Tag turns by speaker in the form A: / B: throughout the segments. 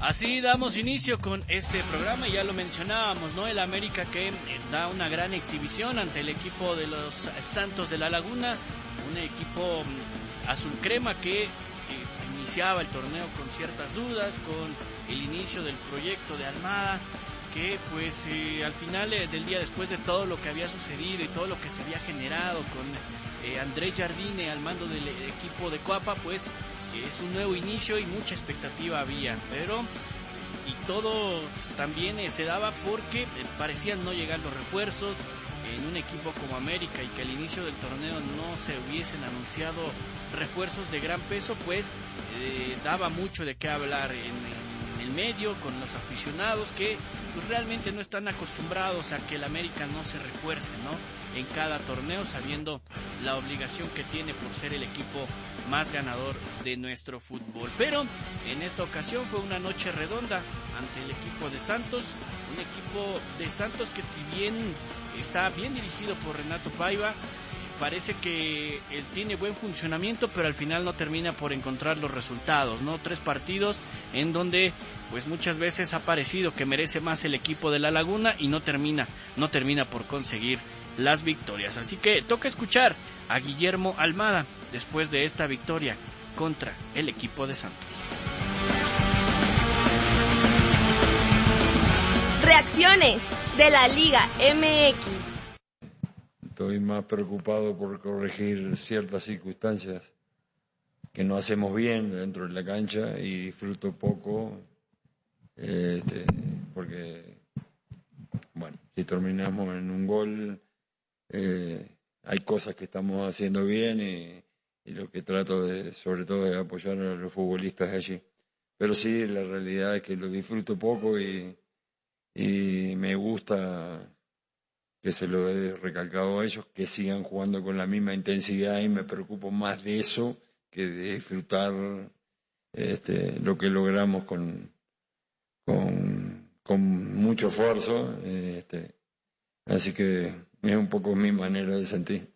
A: Así damos inicio con este programa, ya lo mencionábamos, ¿no? El América que da una gran exhibición ante el equipo de los Santos de la Laguna, un equipo azul crema que iniciaba el torneo con ciertas dudas, con el inicio del proyecto de Almada, que pues al final del día, después de todo lo que había sucedido y todo lo que se había generado con Andrés Jardine al mando del equipo de Coapa, pues es un nuevo inicio y mucha expectativa había, pero y todo también se daba porque parecían no llegar los refuerzos en un equipo como América, y que al inicio del torneo no se hubiesen anunciado refuerzos de gran peso, pues daba mucho de qué hablar en el medio, con los aficionados que pues, realmente no están acostumbrados a que el América no se refuerce, ¿no? En cada torneo, sabiendo la obligación que tiene por ser el equipo más ganador de nuestro fútbol. Pero en esta ocasión fue una noche redonda ante el equipo de Santos, un equipo de Santos que si bien está bien dirigido por Renato Paiva, parece que él tiene buen funcionamiento, pero al final no termina por encontrar los resultados, ¿no? 3 partidos en donde pues muchas veces ha parecido que merece más el equipo de La Laguna y no termina por conseguir las victorias. Así que toca escuchar a Guillermo Almada después de esta victoria contra el equipo de Santos.
B: Reacciones de la Liga MX.
C: Estoy más preocupado por corregir ciertas circunstancias que no hacemos bien dentro de la cancha, y disfruto poco, porque, bueno, si terminamos en un gol, hay cosas que estamos haciendo bien, y lo que trato sobre todo de apoyar a los futbolistas allí. Pero sí, la realidad es que lo disfruto poco y me gusta que se lo he recalcado a ellos, que sigan jugando con la misma intensidad, y me preocupo más de eso que de disfrutar lo que logramos con mucho esfuerzo. Así que es un poco mi manera de sentir.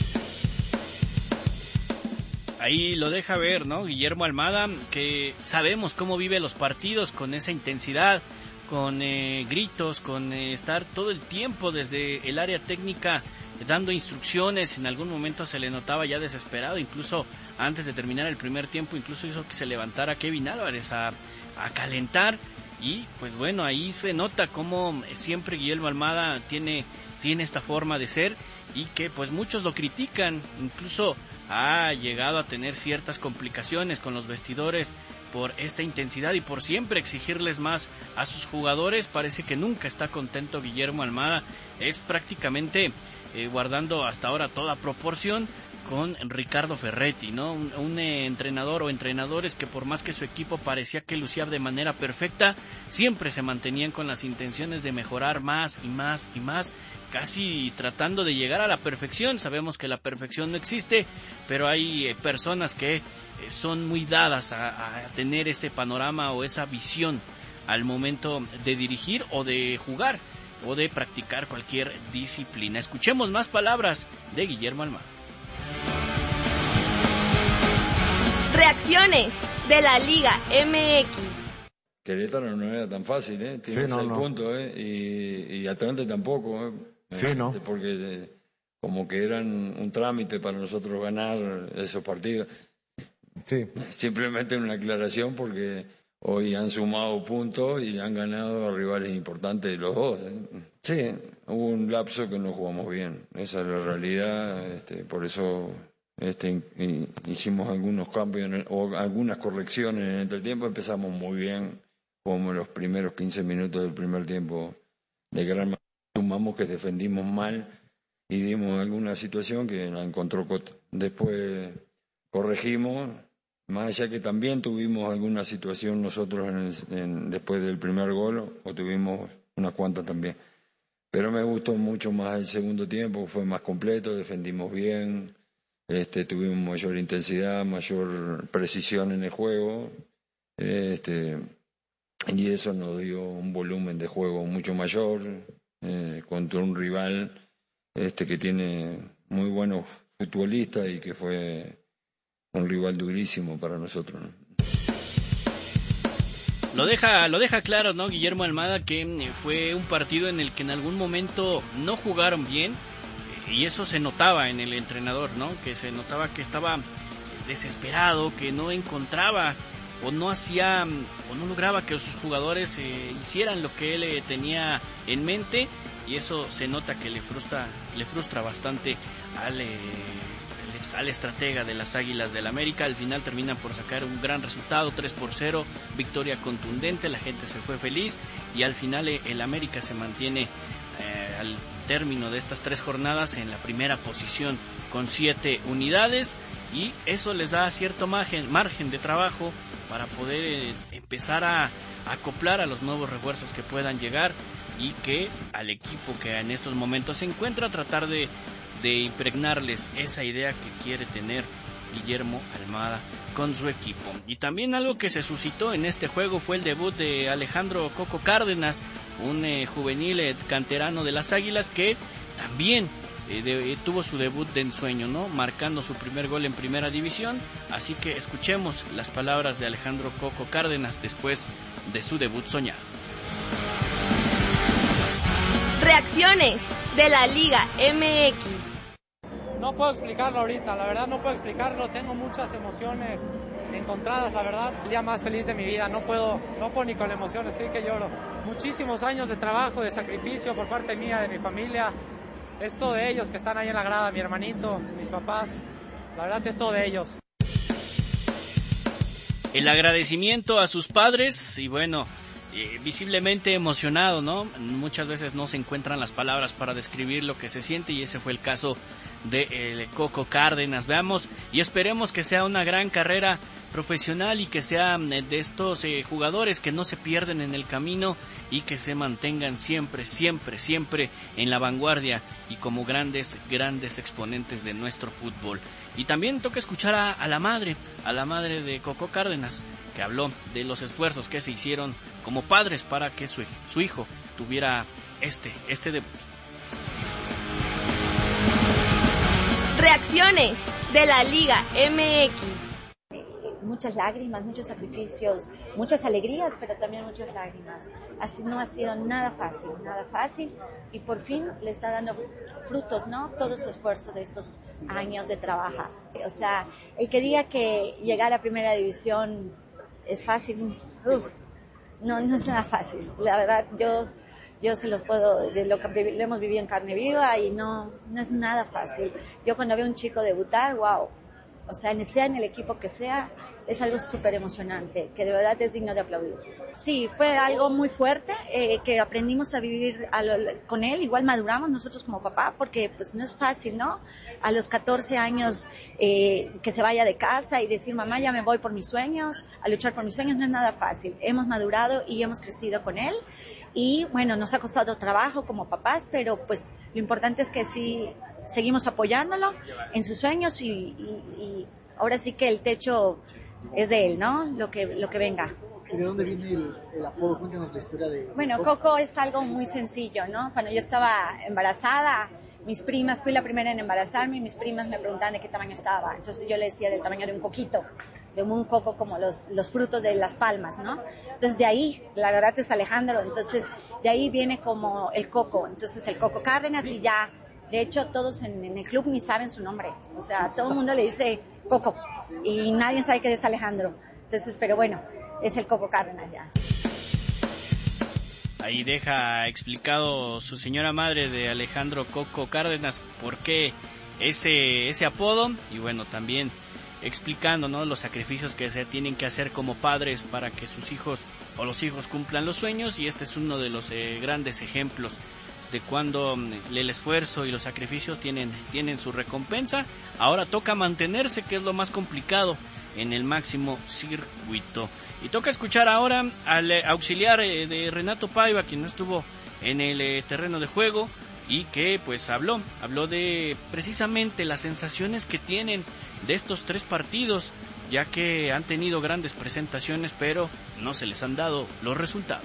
A: Ahí lo deja ver, ¿no? Guillermo Almada, que sabemos cómo vive los partidos con esa intensidad, con gritos, con estar todo el tiempo desde el área técnica dando instrucciones. En algún momento se le notaba ya desesperado, incluso antes de terminar el primer tiempo, incluso hizo que se levantara Kevin Álvarez a calentar. Y pues bueno, ahí se nota cómo siempre Guillermo Almada tiene esta forma de ser, y que pues muchos lo critican, incluso ha llegado a tener ciertas complicaciones con los vestidores por esta intensidad y por siempre exigirles más a sus jugadores. Parece que nunca está contento Guillermo Almada, es prácticamente guardando hasta ahora toda proporción con Ricardo Ferretti, ¿no? Un entrenador o entrenadores que, por más que su equipo parecía que lucía de manera perfecta, siempre se mantenían con las intenciones de mejorar más y más y más, casi tratando de llegar a la perfección. Sabemos que la perfección no existe, pero hay personas que son muy dadas a tener ese panorama o esa visión al momento de dirigir o de jugar o de practicar cualquier disciplina. Escuchemos más palabras de Guillermo Almada.
B: Reacciones de la Liga MX.
C: Querétaro no era tan fácil, tiene 6 puntos, y Atlante tampoco,
D: Sí, ¿no?
C: Porque como que eran un trámite para nosotros ganar esos partidos.
D: Sí.
C: Simplemente una aclaración, porque hoy han sumado puntos y han ganado a rivales importantes los dos. Sí, hubo un lapso que no jugamos bien, esa es la realidad. Por eso hicimos algunos cambios o algunas correcciones en el entretiempo. Empezamos muy bien, como los primeros 15 minutos del primer tiempo de gran manera. Sumamos que defendimos mal y dimos alguna situación que la encontró Cota. Después corregimos, más allá que también tuvimos alguna situación nosotros después del primer gol, o tuvimos unas cuantas también. Pero me gustó mucho más el segundo tiempo, fue más completo, defendimos bien, tuvimos mayor intensidad, mayor precisión en el juego, y eso nos dio un volumen de juego mucho mayor, contra un rival que tiene muy buenos futbolistas y que fue un rival durísimo para nosotros, ¿no?
A: Lo deja claro, ¿no? Guillermo Almada, que fue un partido en el que en algún momento no jugaron bien, y eso se notaba en el entrenador, ¿no? Que se notaba que estaba desesperado, que no encontraba o no hacía o no lograba que sus jugadores hicieran lo que él tenía en mente, y eso se nota que le frustra bastante al estratega de las Águilas del América. Al final terminan por sacar un gran resultado, 3-0, victoria contundente, la gente se fue feliz, y al final el América se mantiene al término de estas 3 jornadas en la primera posición con 7 unidades, y eso les da cierto margen de trabajo para poder empezar a acoplar a los nuevos refuerzos que puedan llegar, y que al equipo que en estos momentos se encuentra tratar de impregnarles esa idea que quiere tener Guillermo Almada con su equipo. Y también algo que se suscitó en este juego fue el debut de Alejandro Coco Cárdenas, un juvenil canterano de las Águilas, que también tuvo su debut de ensueño, ¿no? Marcando su primer gol en primera división. Así que escuchemos las palabras de Alejandro Coco Cárdenas después de su debut soñado.
B: Reacciones de la Liga MX.
D: No puedo explicarlo ahorita, la verdad no puedo explicarlo, tengo muchas emociones encontradas, la verdad, el día más feliz de mi vida, no puedo ni con la emoción, estoy que lloro. Muchísimos años de trabajo, de sacrificio por parte mía, de mi familia, es todo de ellos que están ahí en la grada, mi hermanito, mis papás, la verdad es todo de ellos.
A: El agradecimiento a sus padres, y bueno, visiblemente emocionado, ¿no? Muchas veces no se encuentran las palabras para describir lo que se siente, y ese fue el caso de Coco Cárdenas. Veamos y esperemos que sea una gran carrera profesional, y que sea de estos jugadores que no se pierden en el camino y que se mantengan siempre en la vanguardia y como grandes exponentes de nuestro fútbol. Y también toca escuchar a la madre de Coco Cárdenas, que habló de los esfuerzos que se hicieron como padres para que su hijo tuviera este debut.
B: Reacciones de la Liga MX.
E: Muchas lágrimas, muchos sacrificios, muchas alegrías, pero también muchas lágrimas. Así no ha sido nada fácil, y por fin le está dando frutos, ¿no? Todo su esfuerzo de estos años de trabajo. O sea, el que diga que llegar a primera división es fácil, no es nada fácil. La verdad, yo se los puedo, de lo que lo hemos vivido en carne viva, y no es nada fácil. Yo cuando veo a un chico debutar, wow, o sea, sea en el equipo que sea, es algo súper emocionante, que de verdad es digno de aplaudir. Sí, fue algo muy fuerte, que aprendimos a vivir con él, igual maduramos nosotros como papá, porque pues no es fácil, ¿no? A los 14 años que se vaya de casa y decir, mamá, ya me voy por mis sueños, a luchar por mis sueños, no es nada fácil. Hemos madurado y hemos crecido con él, y bueno, nos ha costado trabajo como papás, pero pues lo importante es que sí seguimos apoyándolo en sus sueños, y ahora sí que el techo es de él, ¿no? Lo que venga.
F: ¿Y de dónde viene el apodo? Cuéntanos la historia de...
E: Bueno, Coco es algo muy sencillo, ¿no? Cuando yo estaba embarazada, fui la primera en embarazarme, y mis primas me preguntaban de qué tamaño estaba. Entonces yo le decía del tamaño de un coquito, de un coco como los frutos de las palmas, ¿no? Entonces de ahí, la verdad es Alejandro, entonces de ahí viene como el Coco. Entonces el Coco Cárdenas, y ya, de hecho todos en el club ni saben su nombre. O sea, todo el mundo le dice Coco, y nadie sabe que es Alejandro. Entonces, pero bueno, es el Coco Cárdenas ya.
A: Ahí deja explicado su señora madre de Alejandro Coco Cárdenas por qué ese apodo, y bueno, también explicando, ¿no?, los sacrificios que se tienen que hacer como padres para que sus hijos o los hijos cumplan los sueños, y este es uno de los grandes ejemplos de cuando el esfuerzo y los sacrificios tienen su recompensa. Ahora toca mantenerse, que es lo más complicado en el máximo circuito. Y toca escuchar ahora al auxiliar de Renato Paiva, quien no estuvo en el terreno de juego, y que pues habló de precisamente las sensaciones que tienen de estos 3 partidos, ya que han tenido grandes presentaciones, pero no se les han dado los resultados.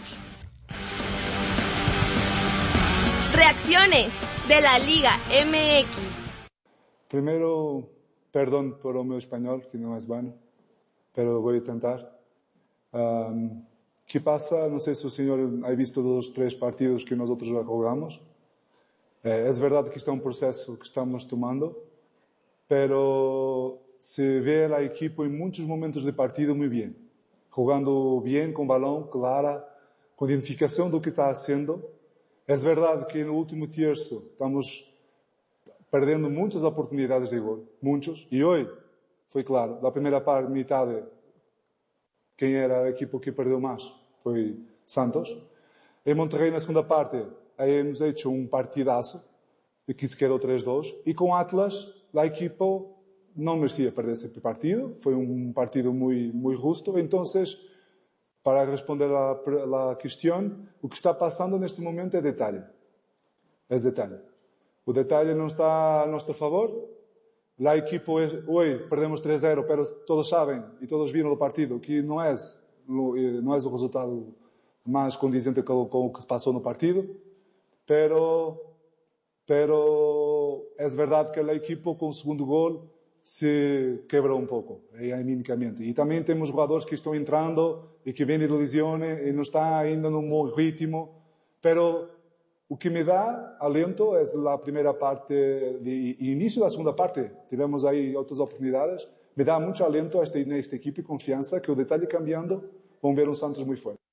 B: Reacciones de la Liga MX.
G: Primero, perdón por mi español, que no es bueno, pero voy a intentar. ¿Qué pasa? No sé si el señor ha visto 2 o 3 partidos que nosotros já jugamos. Es verdad que está un proceso que estamos tomando, pero se ve al equipo en muchos momentos de partido muy bien. Jugando bien, con balón, clara, con identificación de lo que está haciendo. Es verdad que en el último tercio estamos perdiendo muchas oportunidades de gol, muchos, y hoy fue claro, la primera mitad, quem era el equipo que perdió más fue Santos. En Monterrey, en la segunda parte, hemos hecho un partidazo, que se quedó 3-2, y con Atlas, el equipo no merecía perder ese partido, fue un partido muy, muy justo. Entonces, para responder a la cuestión, lo que está pasando en este momento es detalle. Es detalle. El detalle no está a nuestro favor. El equipo hoy perdemos 3-0, pero todos saben y todos vieron el partido que no es el resultado más condizente con lo que pasó en el partido. Pero es verdad que el equipo con el segundo gol se quebró un poco, anímicamente. Y también tenemos jugadores que están entrando y que vienen de lesiones y no están ainda en un buen ritmo. Pero lo que me da aliento es la primera parte, el inicio de la segunda parte. Tivemos ahí otras oportunidades. Me da mucho aliento a este equipo y confianza que el detalle cambiando, vamos a ver un Santos muy fuerte.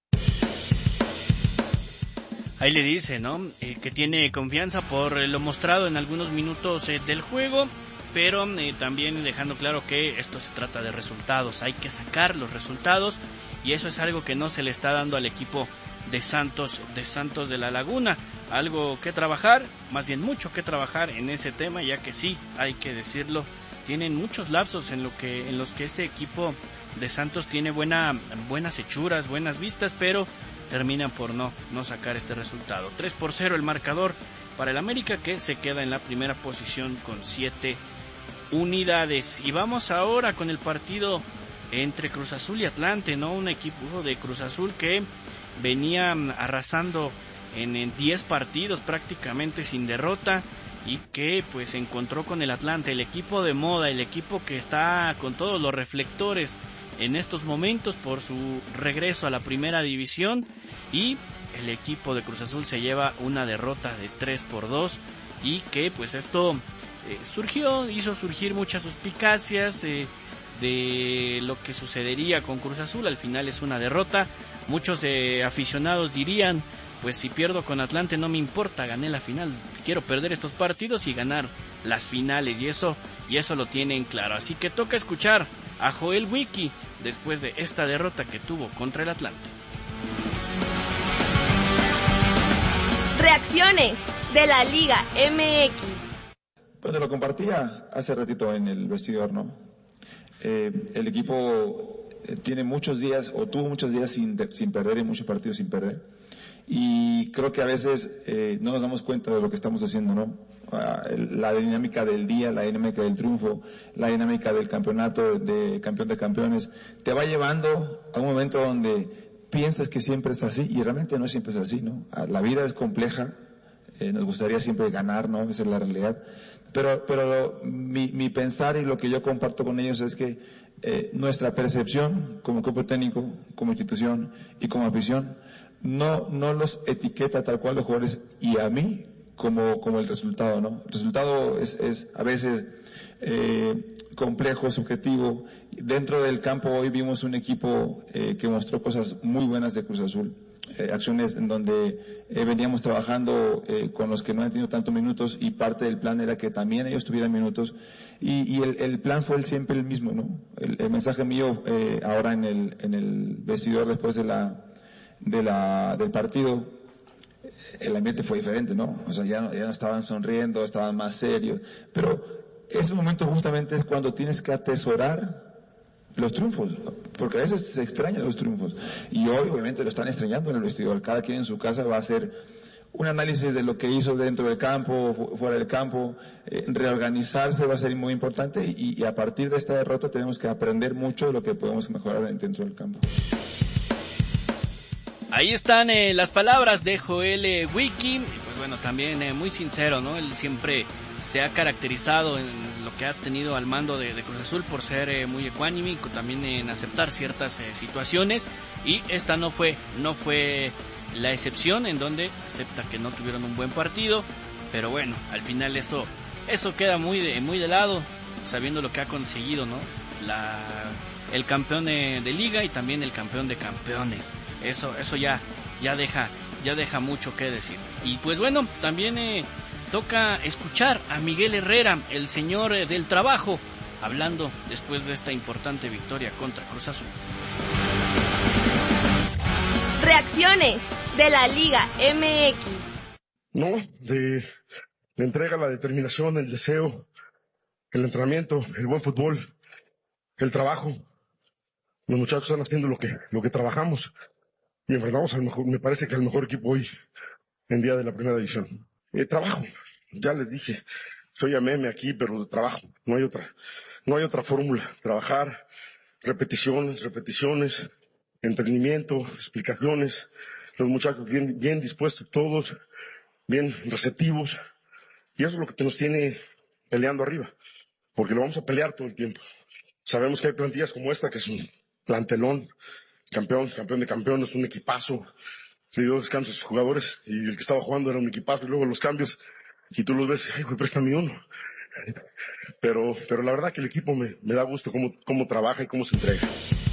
A: Ahí le dice, ¿no? Que tiene confianza por lo mostrado en algunos minutos del juego, pero también dejando claro que esto se trata de resultados, hay que sacar los resultados, y eso es algo que no se le está dando al equipo de Santos de la Laguna. Algo que trabajar, más bien mucho que trabajar en ese tema, ya que sí, hay que decirlo, tienen muchos lapsos en los que este equipo de Santos tiene buenas hechuras, buenas vistas, pero terminan por no sacar este resultado. 3-0 el marcador para el América, que se queda en la primera posición con 7 unidades. Y vamos ahora con el partido entre Cruz Azul y Atlante, ¿no? Un equipo de Cruz Azul que venía arrasando en 10 partidos prácticamente sin derrota, y que pues se encontró con el Atlante, el equipo de moda, el equipo que está con todos los reflectores en estos momentos por su regreso a la primera división, y el equipo de Cruz Azul se lleva una derrota de 3-2, y que pues esto hizo surgir muchas suspicacias de lo que sucedería con Cruz Azul. Al final es una derrota. Muchos aficionados dirían, pues si pierdo con Atlante no me importa, gané la final, quiero perder estos partidos y ganar las finales, y eso lo tienen claro. Así que toca escuchar a Joel Wiki después de esta derrota que tuvo contra el Atlante.
B: Reacciones de la Liga MX.
H: Bueno, lo compartía hace ratito en el vestidor, ¿no? El equipo tiene muchos días, o tuvo muchos días sin perder, y muchos partidos sin perder. Y creo que a veces no nos damos cuenta de lo que estamos haciendo, ¿no? La dinámica del día, la dinámica del triunfo, la dinámica del campeonato, de campeón de campeones, te va llevando a un momento donde piensas que siempre es así, y realmente no siempre es así, ¿no? La vida es compleja, nos gustaría siempre ganar, ¿no? Esa es la realidad. Pero mi pensar y lo que yo comparto con ellos es que nuestra percepción como cuerpo técnico, como institución y como afición, no los etiqueta tal cual los jugadores y a mí como el resultado, ¿no? El resultado es a veces complejo, subjetivo. Dentro del campo hoy vimos un equipo que mostró cosas muy buenas de Cruz Azul. Acciones en donde veníamos trabajando con los que no han tenido tantos minutos, y parte del plan era que también ellos tuvieran minutos, y el plan fue siempre el mismo, ¿no? El mensaje mío ahora en el vestidor después del partido, el ambiente fue diferente, ¿no? O sea, ya no estaban sonriendo, estaban más serios, pero ese momento justamente es cuando tienes que atesorar los triunfos, porque a veces se extrañan los triunfos, y hoy obviamente lo están extrañando en el vestidor. Cada quien en su casa va a hacer un análisis de lo que hizo dentro del campo, fuera del campo, reorganizarse va a ser muy importante, y a partir de esta derrota tenemos que aprender mucho de lo que podemos mejorar dentro del campo.
A: Ahí están las palabras de Joel Wiki, y pues bueno, también muy sincero, ¿no? Él siempre se ha caracterizado en lo que ha tenido al mando de Cruz Azul por ser muy ecuánime, también en aceptar ciertas situaciones, y esta no fue la excepción, en donde acepta que no tuvieron un buen partido, pero bueno, al final eso queda muy de lado, sabiendo lo que ha conseguido, ¿no? El campeón de liga y también el campeón de campeones. Eso ya deja mucho que decir. Y pues bueno, también toca escuchar a Miguel Herrera, el señor del trabajo, hablando después de esta importante victoria contra Cruz Azul.
B: Reacciones de la Liga MX.
I: No, de la entrega, la determinación, el deseo, el entrenamiento, el buen fútbol, el trabajo. Los muchachos están haciendo lo que trabajamos y enfrentamos me parece que al mejor equipo hoy en día de la primera división. Trabajo, ya les dije, soy a meme aquí, pero trabajo, no hay otra fórmula. Trabajar, repeticiones, entrenamiento, explicaciones, los muchachos bien dispuestos todos, bien receptivos, y eso es lo que nos tiene peleando arriba, porque lo vamos a pelear todo el tiempo. Sabemos que hay plantillas como esta, que es un plantelón, campeón de campeones, un equipazo, le dio descanso a sus jugadores, y el que estaba jugando era un equipazo, y luego los cambios, y tú los ves, ay, güey, préstame uno. Pero la verdad que el equipo me da gusto cómo trabaja y cómo se entrega.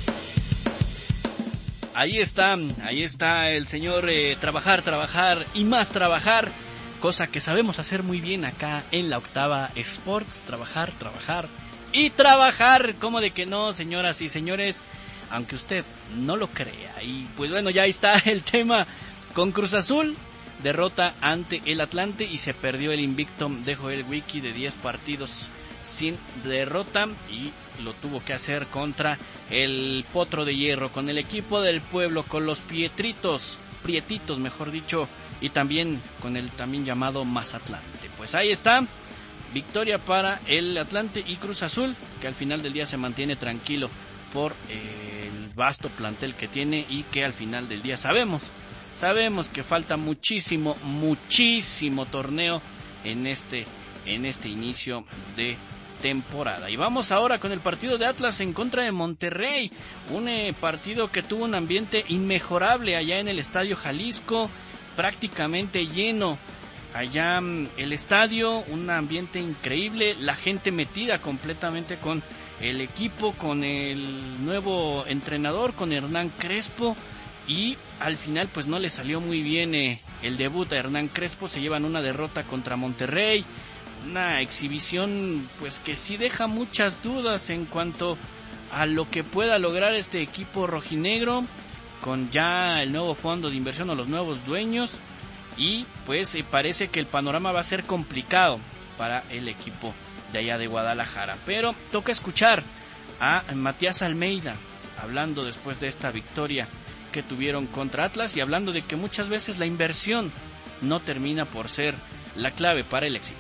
A: Ahí está el señor trabajar y más trabajar, cosa que sabemos hacer muy bien acá en la Octava Sports, trabajar y trabajar, ¿cómo de que no, señoras y señores? Aunque usted no lo crea. Y pues bueno, ya está el tema con Cruz Azul, derrota ante el Atlante y se perdió el invicto de Joel Wiki de 10 partidos sin derrota, y lo tuvo que hacer contra el Potro de Hierro, con el equipo del pueblo, con los prietitos mejor dicho, y también con el también llamado Mazatlante. Pues ahí está, victoria para el Atlante y Cruz Azul, que al final del día se mantiene tranquilo por el vasto plantel que tiene, y que al final del día sabemos que falta muchísimo torneo en este inicio de temporada. Y vamos ahora con el partido de Atlas en contra de Monterrey, un partido que tuvo un ambiente inmejorable allá en el Estadio Jalisco, prácticamente lleno allá el estadio, un ambiente increíble, la gente metida completamente con el equipo, con el nuevo entrenador, con Hernán Crespo, y al final pues no le salió muy bien el debut a Hernán Crespo. Se llevan una derrota contra Monterrey, una exhibición pues que sí deja muchas dudas en cuanto a lo que pueda lograr este equipo rojinegro con ya el nuevo fondo de inversión o los nuevos dueños, y pues parece que el panorama va a ser complicado para el equipo de allá de Guadalajara. Pero toca escuchar a Matías Almeida hablando después de esta victoria que tuvieron contra Atlas, y hablando de que muchas veces la inversión no termina por ser la clave para el éxito.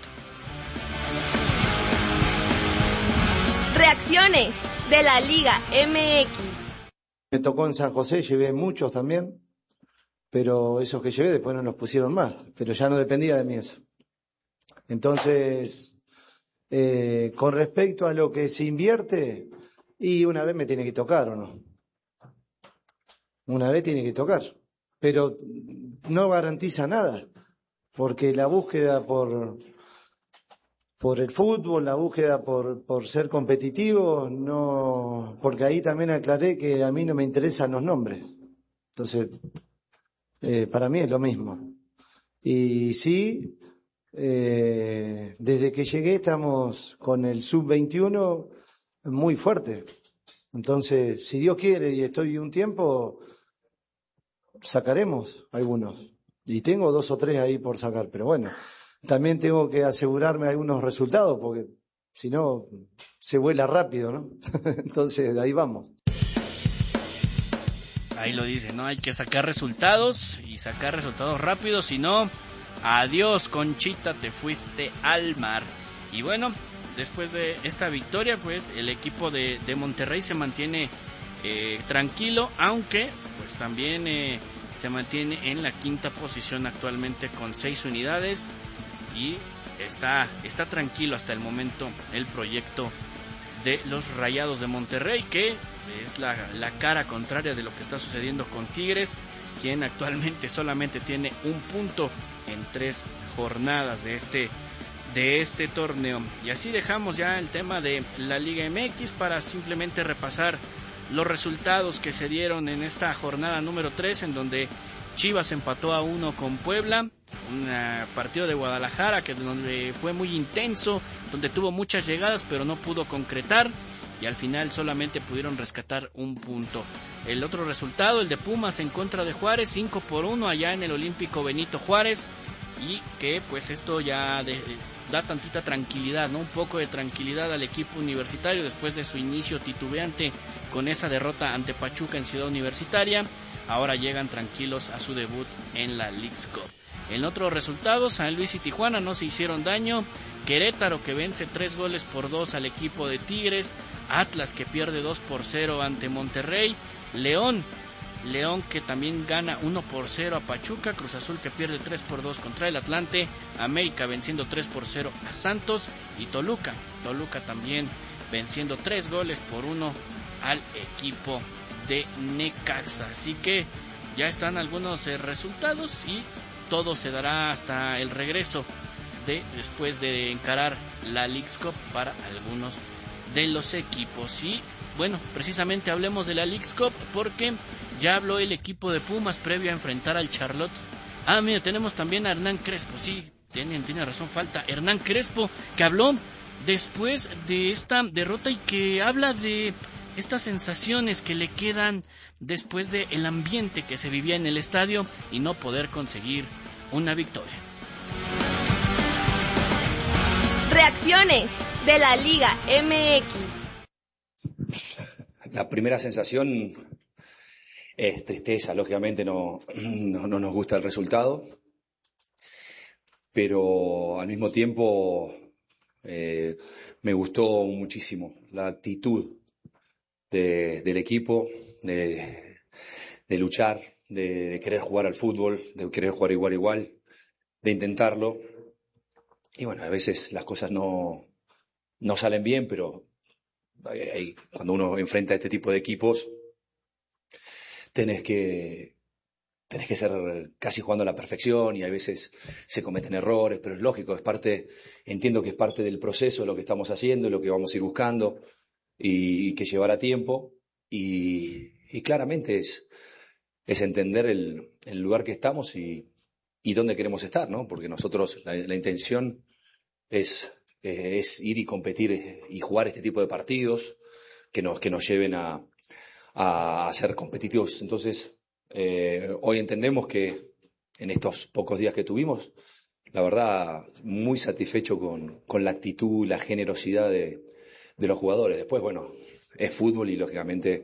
B: Reacciones de la Liga MX.
J: Me tocó en San José, llevé muchos también, pero esos que llevé después no nos pusieron más, pero ya no dependía de mí eso. Entonces, con respecto a lo que se invierte, y una vez me tiene que tocar, ¿o no? Una vez tiene que tocar, pero no garantiza nada, porque la búsqueda por el fútbol, la búsqueda por ser competitivo, no, porque ahí también aclaré que a mí no me interesan los nombres. Entonces, para mí es lo mismo. Y sí, desde que llegué estamos con el sub-21 muy fuerte. Entonces, si Dios quiere y estoy un tiempo, sacaremos algunos. Y tengo 2 o 3 ahí por sacar, pero bueno, también tengo que asegurarme algunos resultados, porque si no, se vuela rápido, ¿no? Entonces, ahí vamos.
A: Ahí lo dice, ¿no? Hay que sacar resultados, y sacar resultados rápidos, si no, adiós, Conchita, te fuiste al mar. Y bueno, después de esta victoria, pues el equipo de Monterrey se mantiene tranquilo, aunque pues también se mantiene en la 5ª posición actualmente con 6 unidades, y está tranquilo hasta el momento el proyecto de los Rayados de Monterrey, que es la cara contraria de lo que está sucediendo con Tigres, quien actualmente solamente tiene un punto en 3 jornadas de este torneo. Y así dejamos ya el tema de la Liga MX para simplemente repasar los resultados que se dieron en esta jornada número 3, en donde Chivas empató a 1 con Puebla, un partido de Guadalajara donde fue muy intenso, donde tuvo muchas llegadas pero no pudo concretar, y al final solamente pudieron rescatar un punto. El otro resultado, el de Pumas en contra de Juárez, 5-1 allá en el Olímpico Benito Juárez, y que pues esto ya da tantita tranquilidad, ¿no? Un poco de tranquilidad al equipo universitario después de su inicio titubeante con esa derrota ante Pachuca en Ciudad Universitaria. Ahora llegan tranquilos a su debut en la Leagues Cup. En otros resultados, San Luis y Tijuana no se hicieron daño. Querétaro, que vence 3-2 al equipo de Tigres. Atlas, que pierde 2-0 ante Monterrey. León, que también gana 1-0 a Pachuca. Cruz Azul, que pierde 3-2 contra el Atlante. América venciendo 3-0 a Santos. Y Toluca también venciendo 3-1 al equipo de Necaxa. Así que ya están algunos resultados y todo se dará hasta el regreso después de encarar la Leagues Cup para algunos de los equipos. Y bueno, precisamente hablemos de la Leagues Cup porque ya habló el equipo de Pumas previo a enfrentar al Charlotte. Mira, tenemos también a Hernán Crespo. Sí, tiene razón, falta Hernán Crespo, que habló después de esta derrota y que habla de estas sensaciones que le quedan después del ambiente que se vivía en el estadio y no poder conseguir una victoria.
B: Reacciones de la Liga MX.
K: La primera sensación es tristeza, lógicamente no nos gusta el resultado, pero al mismo tiempo me gustó muchísimo la actitud del equipo, de luchar, de querer jugar al fútbol, de querer jugar igual, de intentarlo. Y bueno, a veces las cosas no salen bien, pero cuando uno enfrenta a este tipo de equipos, tenés que ser casi jugando a la perfección, y a veces se cometen errores, pero es lógico, entiendo que es parte del proceso, lo que estamos haciendo, lo que vamos a ir buscando, y que llevará tiempo, y claramente es entender el lugar que estamos y dónde queremos estar, ¿no? Porque nosotros la intención es ir y competir y jugar este tipo de partidos que nos lleven a ser competitivos. Entonces, hoy entendemos que en estos pocos días que tuvimos, la verdad, muy satisfecho con la actitud, la generosidad de los jugadores. Después, bueno, es fútbol y lógicamente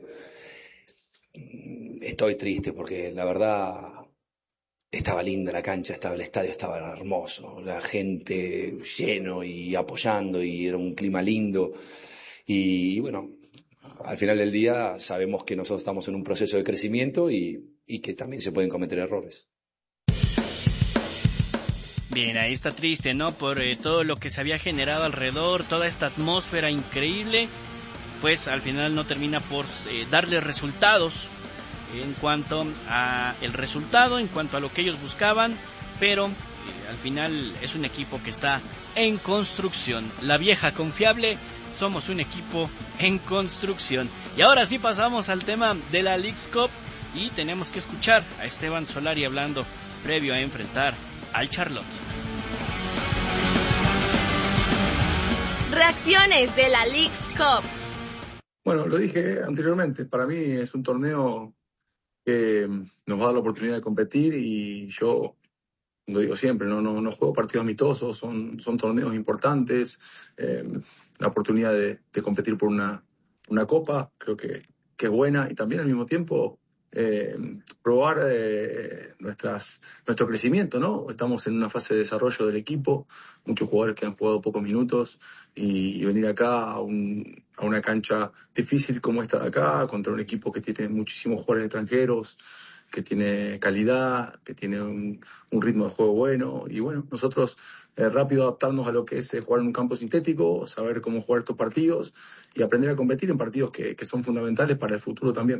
K: estoy triste porque la verdad estaba linda la cancha, el estadio estaba hermoso, la gente lleno y apoyando, y era un clima lindo. Y bueno, al final del día sabemos que nosotros estamos en un proceso de crecimiento y que también se pueden cometer errores.
A: Bien, ahí está triste, ¿no? Por todo lo que se había generado alrededor, toda esta atmósfera increíble, pues al final no termina por darle resultados en cuanto a el resultado, en cuanto a lo que ellos buscaban, pero al final es un equipo que está en construcción. La vieja confiable, somos un equipo en construcción. Y ahora sí pasamos al tema de la Leagues Cup y tenemos que escuchar a Esteban Solari hablando previo a enfrentar al Charlotte.
B: Reacciones de la Leagues Cup.
L: Bueno, lo dije anteriormente, para mí es un torneo que nos va a dar la oportunidad de competir, y yo lo digo siempre, no juego partidos amistosos, son torneos importantes, la oportunidad de competir por una copa, creo que es buena, y también al mismo tiempo probar nuestro crecimiento, ¿no? Estamos en una fase de desarrollo del equipo, muchos jugadores que han jugado pocos minutos, y venir acá a una cancha difícil como esta de acá, contra un equipo que tiene muchísimos jugadores extranjeros, tiene calidad, que tiene un ritmo de juego bueno. Y bueno, nosotros rápido adaptarnos a lo que es jugar en un campo sintético, saber cómo jugar estos partidos y aprender a competir en partidos que son fundamentales para el futuro también.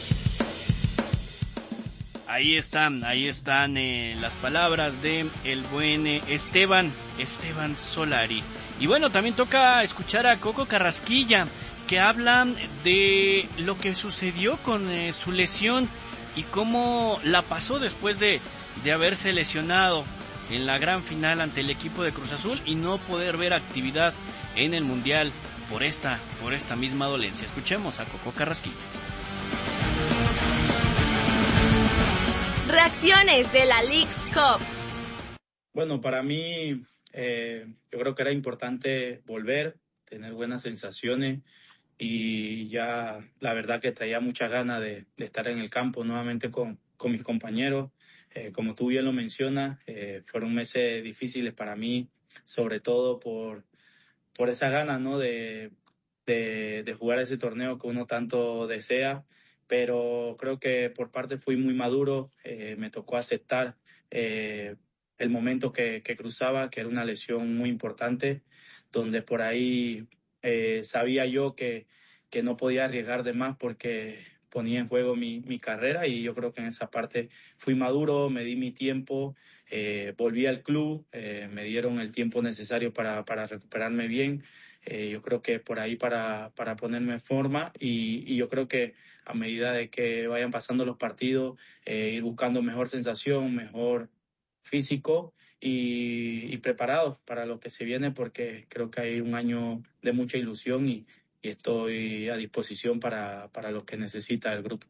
A: Ahí están las palabras de el buen Esteban Solari. Y bueno, también toca escuchar a Coco Carrasquilla, que habla de lo que sucedió con su lesión y cómo la pasó después de haberse lesionado en la gran final ante el equipo de Cruz Azul y no poder ver actividad en el Mundial por esta misma dolencia. Escuchemos a Coco Carrasquilla.
B: Reacciones de la Leagues Cup.
M: Bueno, para mí yo creo que era importante volver, tener buenas sensaciones y ya la verdad que traía muchas ganas de estar en el campo nuevamente con mis compañeros. Como tú bien lo mencionas, fueron meses difíciles para mí, sobre todo por esa ganas, ¿no? de jugar ese torneo que uno tanto desea. Pero creo que por parte fui muy maduro, me tocó aceptar el momento que cruzaba, que era una lesión muy importante, donde por ahí sabía yo que no podía arriesgar de más porque ponía en juego mi carrera, y yo creo que en esa parte fui maduro, me di mi tiempo, volví al club, me dieron el tiempo necesario para recuperarme bien. Yo creo que por ahí para ponerme en forma y yo creo que a medida de que vayan pasando los partidos, ir buscando mejor sensación, mejor físico y preparado para lo que se viene, porque creo que hay un año de mucha ilusión y estoy a disposición para lo que necesita el grupo.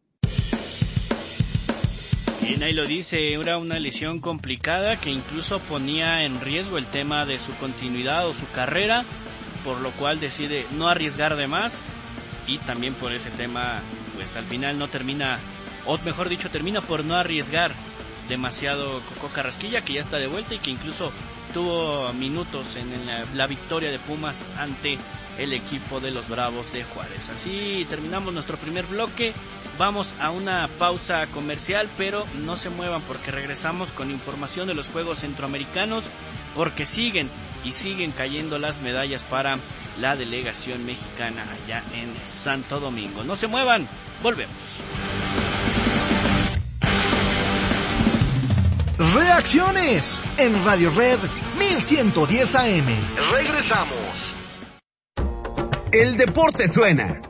A: Bien, ahí lo dice, era una lesión complicada que incluso ponía en riesgo el tema de su continuidad o su carrera, por lo cual decide no arriesgar de más, y también por ese tema pues al final no termina, o mejor dicho termina por no arriesgar demasiado Coco Carrasquilla, que ya está de vuelta y que incluso tuvo minutos en la victoria de Pumas ante el equipo de los Bravos de Juárez. Así terminamos nuestro primer bloque. Vamos a una pausa comercial, pero no se muevan porque regresamos con información de los Juegos Centroamericanos, porque siguen cayendo las medallas para la delegación mexicana allá en Santo Domingo. No se muevan, volvemos.
N: Reacciones en Radio Red 1110 AM. Regresamos.
O: El deporte suena